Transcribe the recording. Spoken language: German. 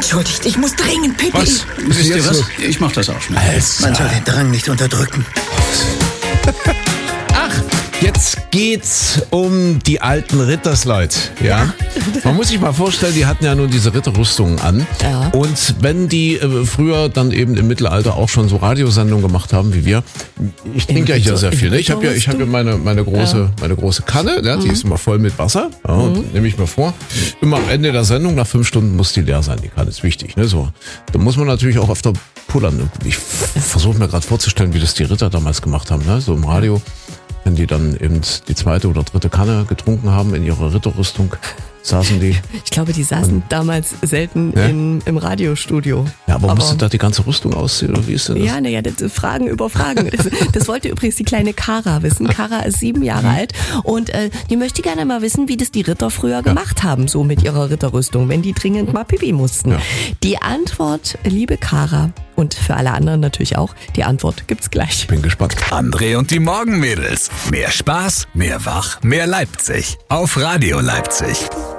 Entschuldigt, ich muss dringend Pipi. Was? Wisst ihr was? Ich mach das auch schnell. Man soll den Drang nicht unterdrücken. Ach, jetzt geht's um die alten Rittersleute. Ja? Man muss sich mal vorstellen, die hatten ja nun diese Ritterrüstungen an. Ja. Und wenn die früher dann eben im Mittelalter auch schon so Radiosendungen gemacht haben wie wir, ich trinke ja hier sehr viel. Ne? Ich habe ja meine große Kanne, ja, die ist immer voll mit Wasser. Ja, und nehme ich mir vor, immer am Ende der Sendung, nach 5 Stunden muss die leer sein, die Kanne, ist wichtig. Ne? So. Da muss man natürlich auch öfter pullern. Ich versuche mir gerade vorzustellen, wie das die Ritter damals gemacht haben, ne? So im Radio. Wenn die dann eben die 2. oder 3. Kanne getrunken haben in ihrer Ritterrüstung, saßen die. Ich glaube, die saßen damals selten im Radiostudio. Ja, aber musste da die ganze Rüstung ausziehen, oder wie ist denn das? Ja, naja, Fragen über Fragen. Das wollte übrigens die kleine Kara wissen. Kara ist 7 Jahre alt und die möchte gerne mal wissen, wie das die Ritter früher gemacht haben, so mit ihrer Ritterrüstung, wenn die dringend mal Pipi mussten. Ja. Die Antwort, liebe Kara, und für alle anderen natürlich auch, die Antwort gibt's gleich. Bin gespannt. André und die Morgenmädels. Mehr Spaß, mehr Wach, mehr Leipzig. Auf Radio Leipzig.